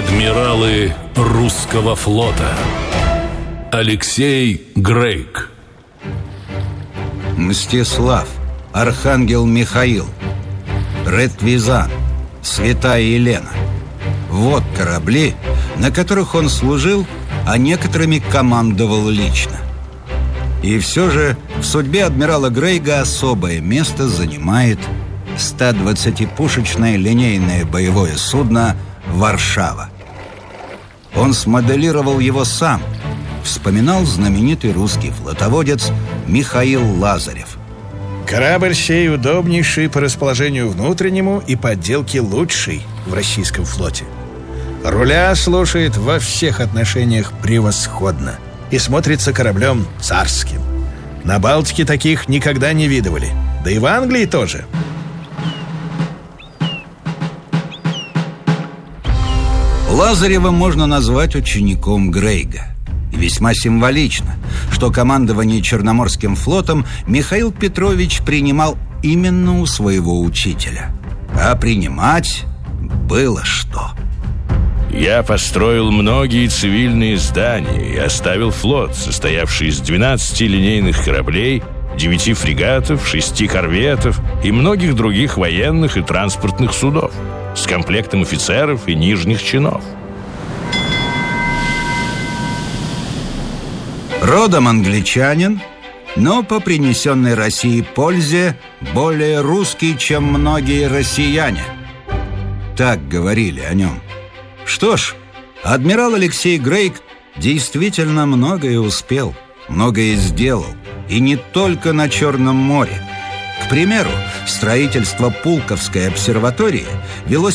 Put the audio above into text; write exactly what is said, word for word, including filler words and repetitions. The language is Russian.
Адмиралы русского флота. Алексей Грейк. Мстислав, Архангел Михаил, Ретвизан, Святая Елена. Вот корабли, на которых он служил, а некоторыми командовал лично. И все же в судьбе адмирала Грейга особое место занимает сто двадцатипушечное линейное боевое судно «Варшава». Он смоделировал его сам, вспоминал знаменитый русский флотоводец Михаил Лазарев. Корабль сей удобнейший по расположению внутреннему и по отделке лучший в российском флоте. Руля слушает во всех отношениях превосходно и смотрится кораблем царским. На Балтике таких никогда не видывали, да и в Англии тоже. Лазарева можно назвать учеником Грейга. И весьма символично, что командование Черноморским флотом Михаил Петрович принимал именно у своего учителя. А принимать было что. Я построил многие цивильные здания и оставил флот, состоявший из двенадцати линейных кораблей, девяти фрегатов, шести корветов и многих других военных и транспортных судов с комплектом офицеров и нижних чинов. Родом англичанин, но по принесенной России пользе более русский, чем многие россияне. Так говорили о нем. Что ж, адмирал Алексей Грейк действительно многое успел, многое сделал, и не только на Черном море. К примеру, строительство Пулковской обсерватории велось